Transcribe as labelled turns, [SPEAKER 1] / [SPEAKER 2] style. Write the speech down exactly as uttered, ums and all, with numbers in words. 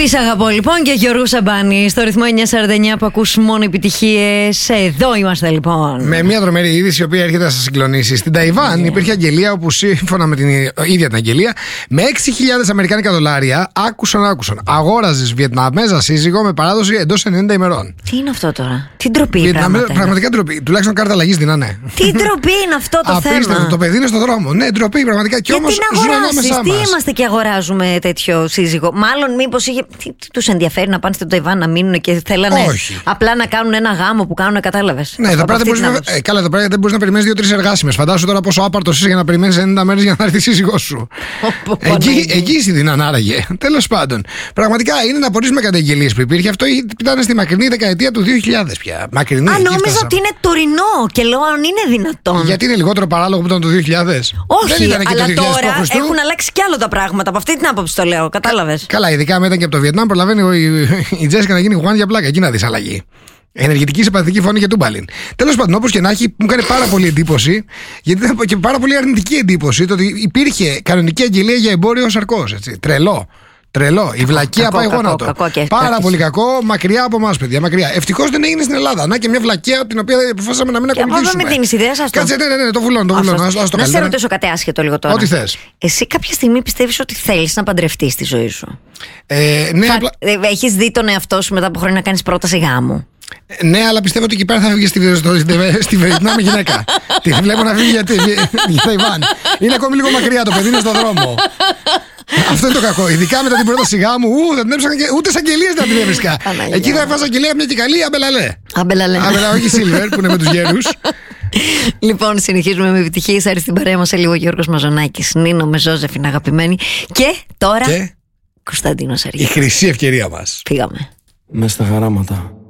[SPEAKER 1] Παπί αγαπώ λοιπόν και Γιώργο Σαμπάνη στο ρυθμό εννιακόσια σαράντα εννιά που ακούς μόνο επιτυχίες. Εδώ είμαστε λοιπόν.
[SPEAKER 2] Με μια τρομερή είδηση η οποία έρχεται να σας συγκλονίσει. Στην Ταϊβάν yeah. υπήρχε αγγελία όπου σύμφωνα με την ίδια την αγγελία με έξι χιλιάδες αμερικάνικα δολάρια άκουσαν, άκουσαν. Αγόραζες Βιετναμέζα σύζυγο με παράδοση εντός ενενήντα ημερών.
[SPEAKER 1] Τι είναι αυτό τώρα, τι ντροπή.
[SPEAKER 2] Βιετναμέζα, πραγματικά ντροπή. Τουλάχιστον κάρτα αλλαγής δίνανε.
[SPEAKER 1] Τι ντροπή είναι αυτό το
[SPEAKER 2] Απίστευτο,
[SPEAKER 1] θέμα.
[SPEAKER 2] Το παιδί είναι στο δρόμο. Ναι, ντροπή πραγματικά. Και όμως ζουν ανάμεσά
[SPEAKER 1] τι
[SPEAKER 2] μας.
[SPEAKER 1] είμαστε και αγοράζουμε τέτοιο σύζυγο. Μάλλον μήπως είχε. Τι, τι τους ενδιαφέρει να πάνε στην Ταϊβάν να μείνουν και θέλανε
[SPEAKER 2] Όχι.
[SPEAKER 1] απλά να κάνουν ένα γάμο που κάνουν, κατάλαβες.
[SPEAKER 2] Ναι, εδώ πέρα δεν μπορείς να, ε, καλά, εδώ πέρα δεν μπορείς να περιμένεις δύο-τρεις εργάσιμες. Φαντάσου τώρα πόσο άπαρτος είσαι για να περιμένεις ενενήντα μέρες για να έρθει η σύζυγός σου. Εκεί, εκεί εσύ δίναν άραγε. Τέλος πάντων. Πραγματικά είναι να απορρίσουμε καταγγελίες που υπήρχε. Αυτό ήταν στη μακρινή δεκαετία του δύο χιλιάδες πια. Μακρινή.
[SPEAKER 1] Α, νόμιζα ότι είναι τωρινό και λέω αν είναι δυνατόν.
[SPEAKER 2] Γιατί είναι λιγότερο παράλογο που ήταν το δύο χιλιάδες.
[SPEAKER 1] Όχι,
[SPEAKER 2] δεν ήταν και
[SPEAKER 1] αλλά
[SPEAKER 2] το
[SPEAKER 1] τώρα έχουν αλλάξει κι άλλο τα πράγματα. Από αυτή την άποψη το λέω. Κατάλαβες.
[SPEAKER 2] Καλά, ειδικά μετά και από το Βιετνάμ προλαβαίνει η, η Τζέσικα να γίνει γουάν για πλάκα. Εκεί να δεις αλλαγή. Ενεργητική, συμπαθητική φωνή και τούμπαλιν. Τέλος πάντων, όπως και να έχει, μου έκανε πάρα πολύ εντύπωση, γιατί ήταν και πάρα πολύ αρνητική εντύπωση, το ότι υπήρχε κανονική αγγελία για εμπόριο σαρκός. Έτσι. Τρελό. Τρελό. Η βλακεία πάει γόνατο. Πάρα πολύ κακό, μακριά από εμάς, παιδιά. Μακριά. Ευτυχώς δεν έγινε στην Ελλάδα. Να και μια βλακεία την οποία αποφάσισαμε να μην ακολουθήσουμε.
[SPEAKER 1] Με την ιδέα σας.
[SPEAKER 2] Κάτσε, ναι, ναι, ναι, το βουλώνω. Το βουλώνω. Ας, ας το
[SPEAKER 1] να σε ρωτήσω κάτι άσχετο λίγο τώρα.
[SPEAKER 2] Ό,τι θες.
[SPEAKER 1] Εσύ κάποια στιγμή πιστεύεις ότι θέλεις να παντρευτείς στη ζωή σου?
[SPEAKER 2] Ε, ναι,
[SPEAKER 1] Θα,
[SPEAKER 2] απλά...
[SPEAKER 1] Έχεις δει τον εαυτό σου μετά από χρόνια να κάνεις πρόταση γάμου?
[SPEAKER 2] Ναι, αλλά πιστεύω ότι εκεί πέρα θα φύγει στη, στη Βιετνάμ η γυναίκα. Τη βλέπω να φύγει για Ταϊβάν. Είναι ακόμη λίγο μακριά, το παιδί είναι στον δρόμο. Αυτό είναι το κακό. Ειδικά μετά την πρόταση γάμου, ου, δεν έψαχνα και ούτε σαν αγγελίες δεν την έβρισκα. Εκεί θα βάζα αγγελία μια και καλή αμπελαλέ.
[SPEAKER 1] Αμπελαλέ.
[SPEAKER 2] Αμπελαλέ, όχι Silver που είναι με τους γέρους.
[SPEAKER 1] Λοιπόν, συνεχίζουμε με επιτυχίες. Άρη στην παρέα μας σε λίγο Γιώργος Μαζονάκης, Νίνο με Ζώζεφιν αγαπημένη. Και τώρα
[SPEAKER 2] και...
[SPEAKER 1] Κωνσταντίνος Αργύρης.
[SPEAKER 2] Η χρυσή ευκαιρία μας.
[SPEAKER 1] Πήγαμε.
[SPEAKER 3] Μες στα χαράματα.